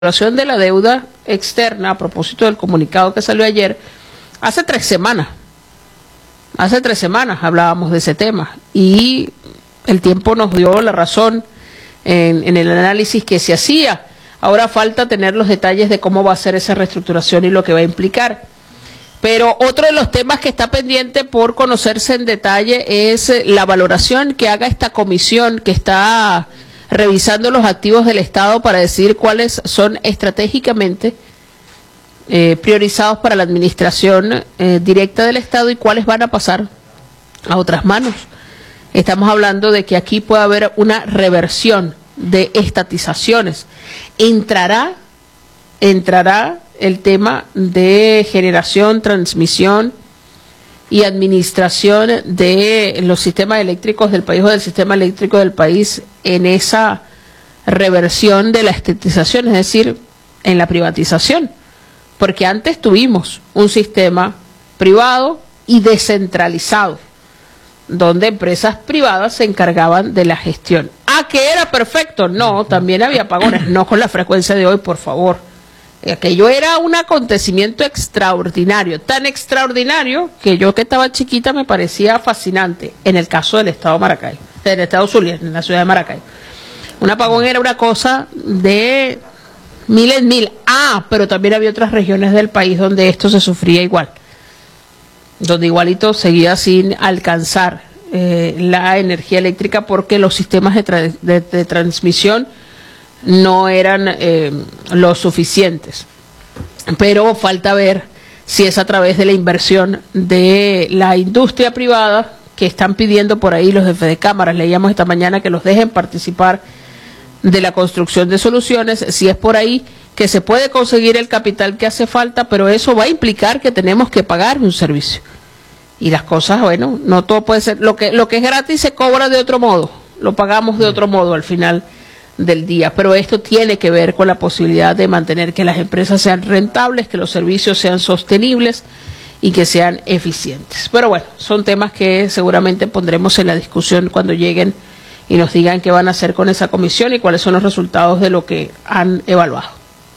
de la deuda externa, a propósito del comunicado que salió ayer, hace 3 semanas hablábamos de ese tema y el tiempo nos dio la razón en el análisis que se hacía. Ahora falta tener los detalles de cómo va a ser esa reestructuración y lo que va a implicar. Pero otro de los temas que está pendiente por conocerse en detalle es la valoración que haga esta comisión que está revisando los activos del Estado para decidir cuáles son estratégicamente priorizados para la administración directa del Estado y cuáles van a pasar a otras manos. Estamos hablando de que aquí puede haber una reversión de estatizaciones. Entrará el tema de generación, transmisión y administración de los sistemas eléctricos del país o del sistema eléctrico del país en esa reversión de la estatización, es decir, en la privatización. Porque antes tuvimos un sistema privado y descentralizado, donde empresas privadas se encargaban de la gestión. ¿Ah, que era perfecto? No, también había apagones, no con la frecuencia de hoy, por favor. Aquello era un acontecimiento extraordinario, tan extraordinario que yo que estaba chiquita me parecía fascinante, en el caso del estado de Maracay, del estado Zulia, en la ciudad de Maracay. Un apagón era una cosa de mil. Pero también había otras regiones del país donde esto se sufría igual, donde igualito seguía sin alcanzar la energía eléctrica porque los sistemas de transmisión no eran lo suficientes. Pero falta ver si es a través de la inversión de la industria privada que están pidiendo por ahí los jefes de cámaras. Leíamos esta mañana que los dejen participar de la construcción de soluciones, si es por ahí que se puede conseguir el capital que hace falta, pero eso va a implicar que tenemos que pagar un servicio. Y las cosas, bueno, no todo puede ser, lo que es gratis se cobra de otro modo, lo pagamos de otro modo al final del día, pero esto tiene que ver con la posibilidad de mantener que las empresas sean rentables, que los servicios sean sostenibles y que sean eficientes. Pero bueno, son temas que seguramente pondremos en la discusión cuando lleguen y nos digan qué van a hacer con esa comisión y cuáles son los resultados de lo que han evaluado.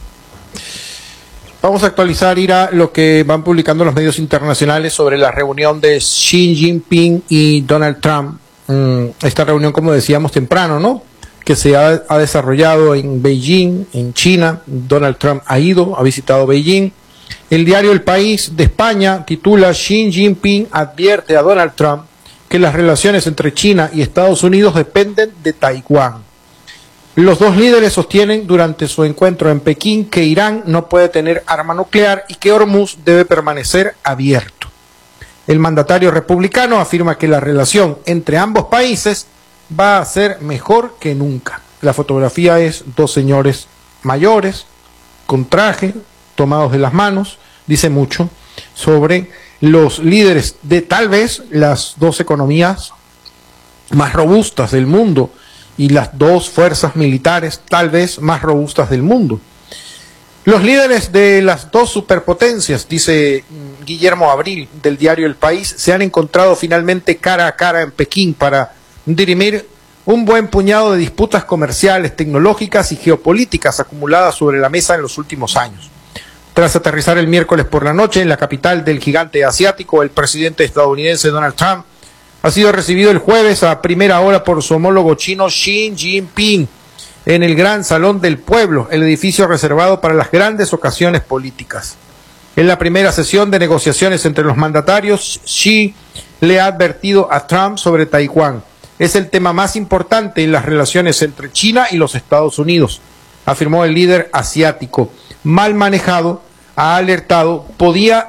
Vamos a actualizar, Ira, lo que van publicando los medios internacionales sobre la reunión de Xi Jinping y Donald Trump. Esta reunión, como decíamos temprano, ¿no?, que se ha desarrollado en Beijing, en China. Donald Trump ha visitado Beijing. El diario El País de España titula: Xi Jinping advierte a Donald Trump que las relaciones entre China y Estados Unidos dependen de Taiwán. Los dos líderes sostienen durante su encuentro en Pekín que Irán no puede tener arma nuclear y que Hormuz debe permanecer abierto. El mandatario republicano afirma que la relación entre ambos países va a ser mejor que nunca. La fotografía es dos señores mayores, con traje, tomados de las manos. Dice mucho sobre los líderes de tal vez las dos economías más robustas del mundo y las dos fuerzas militares tal vez más robustas del mundo. Los líderes de las dos superpotencias, dice Guillermo Abril del diario El País, se han encontrado finalmente cara a cara en Pekín para dirimir un buen puñado de disputas comerciales, tecnológicas y geopolíticas acumuladas sobre la mesa en los últimos años. Tras aterrizar el miércoles por la noche en la capital del gigante asiático, el presidente estadounidense Donald Trump ha sido recibido el jueves a primera hora por su homólogo chino Xi Jinping en el Gran Salón del Pueblo, el edificio reservado para las grandes ocasiones políticas. En la primera sesión de negociaciones entre los mandatarios, Xi le ha advertido a Trump sobre Taiwán. Es el tema más importante en las relaciones entre China y los Estados Unidos, afirmó el líder asiático. Mal manejado, ha alertado, podía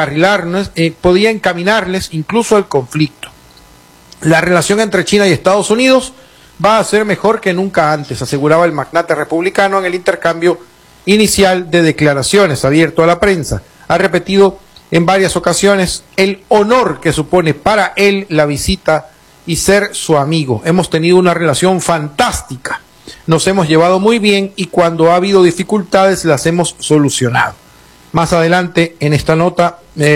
encaminarles incluso al conflicto. La relación entre China y Estados Unidos va a ser mejor que nunca antes, aseguraba el magnate republicano en el intercambio inicial de declaraciones abierto a la prensa. Ha repetido en varias ocasiones el honor que supone para él la visita y ser su amigo. Hemos tenido una relación fantástica, nos hemos llevado muy bien y cuando ha habido dificultades las hemos solucionado. Más adelante en esta nota,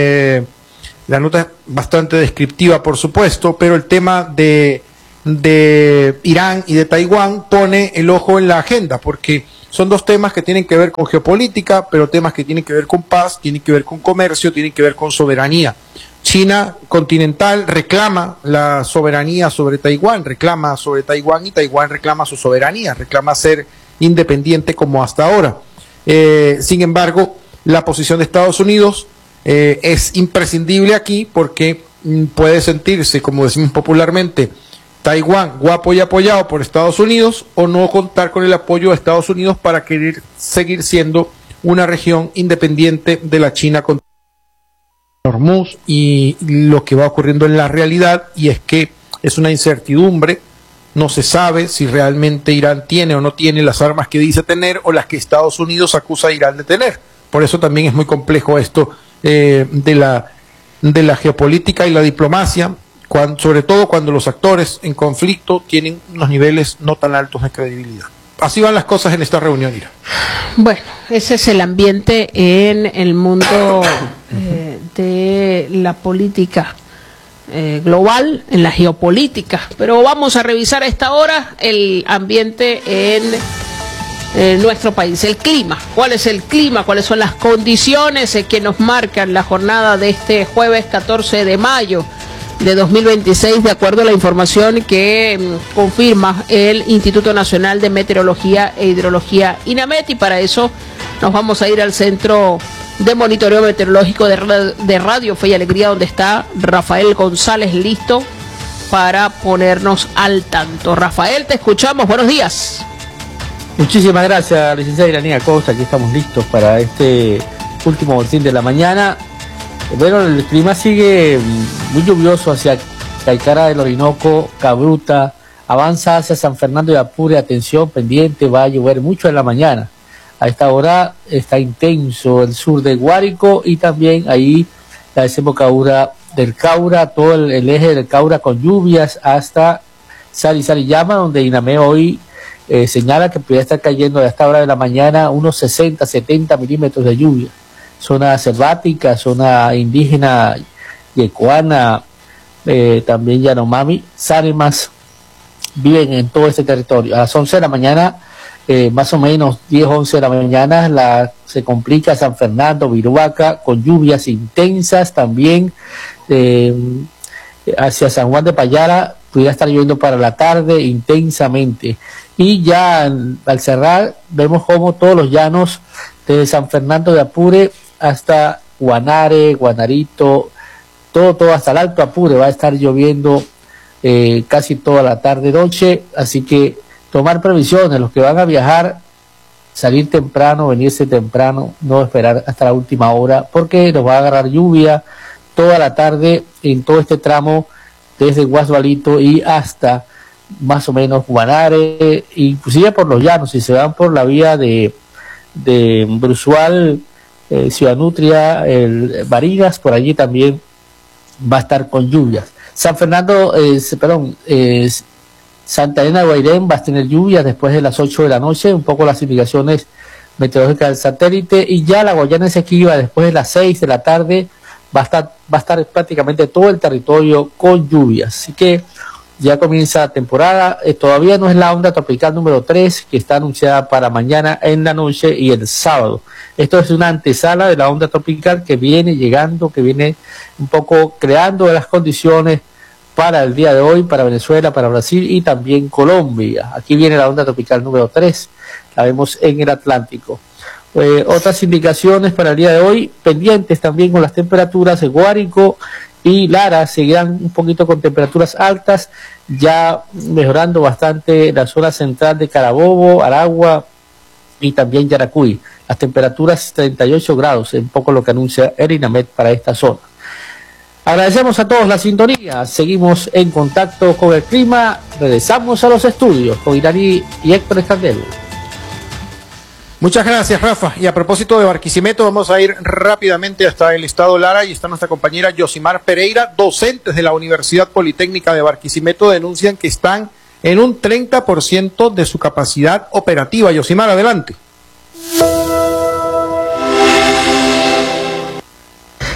la nota es bastante descriptiva, por supuesto, pero el tema de Irán y de Taiwán pone el ojo en la agenda, porque son dos temas que tienen que ver con geopolítica, pero temas que tienen que ver con paz, tienen que ver con comercio, tienen que ver con soberanía. China continental reclama la soberanía sobre Taiwán, reclama sobre Taiwán y Taiwán reclama su soberanía, reclama ser independiente como hasta ahora. Sin embargo, la posición de Estados Unidos es imprescindible aquí porque puede sentirse, como decimos popularmente, Taiwán guapo y apoyado por Estados Unidos o no contar con el apoyo de Estados Unidos para querer seguir siendo una región independiente de la China con Hormuz y lo que va ocurriendo en la realidad, y es que es una incertidumbre, no se sabe si realmente Irán tiene o no tiene las armas que dice tener o las que Estados Unidos acusa a Irán de tener. Por eso también es muy complejo esto de la geopolítica y la diplomacia, sobre todo cuando los actores en conflicto tienen unos niveles no tan altos de credibilidad. Así van las cosas en esta reunión, Ira. Bueno, ese es el ambiente en el mundo de la política global, en la geopolítica. Pero vamos a revisar a esta hora el ambiente en nuestro país, el clima. ¿Cuál es el clima? ¿Cuáles son las condiciones que nos marcan la jornada de este jueves 14 de mayo? De 2026, de acuerdo a la información que confirma el Instituto Nacional de Meteorología e Hidrología, INAMET, y para eso nos vamos a ir al Centro de Monitoreo Meteorológico de Radio Fe y Alegría, donde está Rafael González listo para ponernos al tanto. Rafael, te escuchamos, buenos días. Muchísimas gracias, licenciada Iranía Costa, aquí estamos listos para este último boletín de la mañana. Bueno, el clima sigue muy lluvioso hacia Caicara del Orinoco, Cabruta, avanza hacia San Fernando de Apure, atención, pendiente, va a llover mucho en la mañana. A esta hora está intenso el sur de Guárico y también ahí la desembocadura del Caura, todo el eje del Caura con lluvias hasta Sarizariyama, donde INAME hoy señala que podría estar cayendo a esta hora de la mañana unos 60, 70 milímetros de lluvia. Zona selvática, zona indígena, yecuana, también Yanomami, Sáremas, viven en todo este territorio. A las 11 de la mañana, más o menos 10, 11 de la mañana, se complica San Fernando, Viruaca, con lluvias intensas también, hacia San Juan de Payara, pudiera estar lloviendo para la tarde intensamente. Y ya al cerrar, vemos como todos los llanos de San Fernando de Apure hasta Guanare, Guanarito, todo hasta el Alto Apure va a estar lloviendo casi toda la tarde-noche, así que tomar previsiones, los que van a viajar, salir temprano, venirse temprano, no esperar hasta la última hora, porque nos va a agarrar lluvia toda la tarde en todo este tramo, desde Guasdualito y hasta más o menos Guanare, inclusive por los llanos, si se van por la vía de Brusual, Ciudad Nutria, Barinas, por allí también va a estar con lluvias. San Fernando, Santa Elena de Guairén va a tener lluvias después de las 8 de la noche, un poco las indicaciones meteorológicas del satélite, y ya la Guayana Esequiba después de las 6 de la tarde va a estar prácticamente todo el territorio con lluvias, así que ya comienza la temporada. Todavía no es la onda tropical número 3 que está anunciada para mañana en la noche y el sábado. Esto es una antesala de la onda tropical que viene llegando, que viene un poco creando las condiciones para el día de hoy, para Venezuela, para Brasil y también Colombia. Aquí viene la onda tropical número 3, la vemos en el Atlántico. Otras indicaciones para el día de hoy, pendientes también con las temperaturas de Guárico y Lara, seguirán un poquito con temperaturas altas, ya mejorando bastante la zona central de Carabobo, Aragua y también Yaracuy. Las temperaturas 38 grados, un poco lo que anuncia el INAMET para esta zona. Agradecemos a todos la sintonía, seguimos en contacto con el clima, regresamos a los estudios con Iraní y Héctor Escandel. Muchas gracias, Rafa. Y a propósito de Barquisimeto, vamos a ir rápidamente hasta el estado Lara y está nuestra compañera Yosimar Pereira. Docentes de la Universidad Politécnica de Barquisimeto denuncian que están en un 30% de su capacidad operativa. Yosimar, adelante.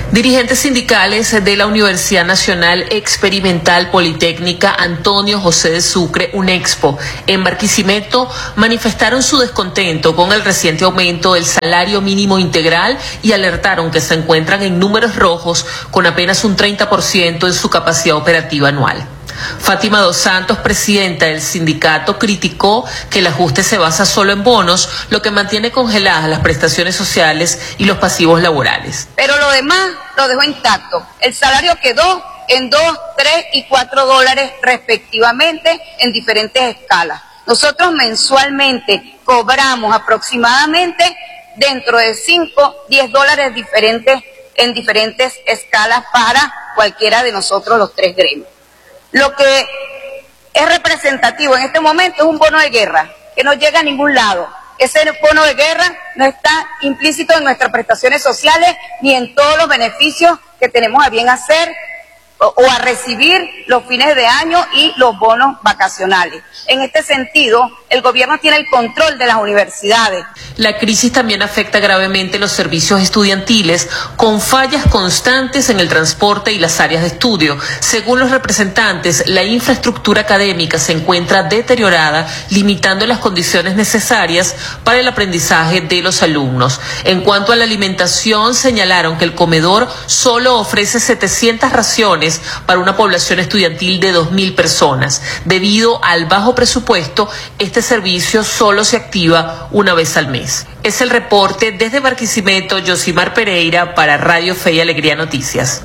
Dirigentes sindicales de la Universidad Nacional Experimental Politécnica Antonio José de Sucre, UNEXPO, en Barquisimeto, manifestaron su descontento con el reciente aumento del salario mínimo integral y alertaron que se encuentran en números rojos con apenas un 30% en su capacidad operativa anual. Fátima Dos Santos, presidenta del sindicato, criticó que el ajuste se basa solo en bonos, lo que mantiene congeladas las prestaciones sociales y los pasivos laborales. Pero lo demás lo dejó intacto. El salario quedó en 2, 3 y 4 dólares respectivamente en diferentes escalas. Nosotros mensualmente cobramos aproximadamente dentro de 5, 10 dólares diferentes en diferentes escalas para cualquiera de nosotros los 3 gremios. Lo que es representativo en este momento es un bono de guerra que no llega a ningún lado. Ese bono de guerra no está implícito en nuestras prestaciones sociales ni en todos los beneficios que tenemos a bien hacer o a recibir los fines de año y los bonos vacacionales. En este sentido, el gobierno tiene el control de las universidades. La crisis también afecta gravemente los servicios estudiantiles, con fallas constantes en el transporte y las áreas de estudio. Según los representantes, la infraestructura académica se encuentra deteriorada, limitando las condiciones necesarias para el aprendizaje de los alumnos. En cuanto a la alimentación, señalaron que el comedor solo ofrece 700 raciones para una población estudiantil de 2.000 personas. Debido al bajo presupuesto, este servicio solo se activa una vez al mes. Es el reporte desde Barquisimeto, Yosimar Pereira para Radio Fe y Alegría Noticias.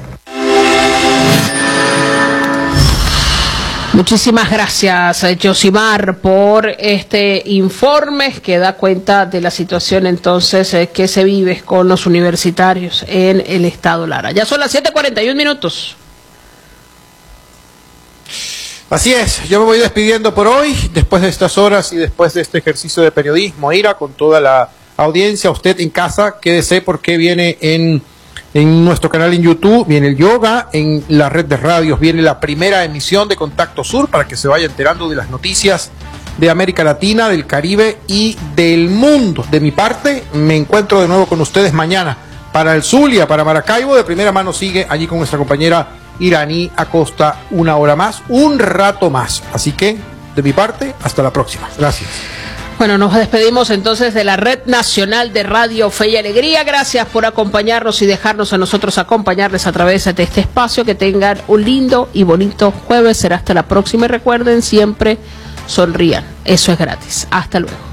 Muchísimas gracias, Yosimar, por este informe que da cuenta de la situación entonces que se vive con los universitarios en el estado Lara. Ya son las 7:41. Así es, yo me voy despidiendo por hoy, después de estas horas y después de este ejercicio de periodismo, Ira, con toda la audiencia. Usted en casa, quédese porque viene en nuestro canal en YouTube, viene el yoga, en la red de radios viene la primera emisión de Contacto Sur para que se vaya enterando de las noticias de América Latina, del Caribe y del mundo. De mi parte, me encuentro de nuevo con ustedes mañana para el Zulia, para Maracaibo. De primera mano sigue allí con nuestra compañera Iraní Acosta, una hora más, un rato más. Así que, de mi parte, hasta la próxima. Gracias. Bueno, nos despedimos entonces de la Red Nacional de Radio Fe y Alegría. Gracias por acompañarnos y dejarnos a nosotros acompañarles a través de este espacio. Que tengan un lindo y bonito jueves. Será hasta la próxima y recuerden, siempre sonrían. Eso es gratis. Hasta luego.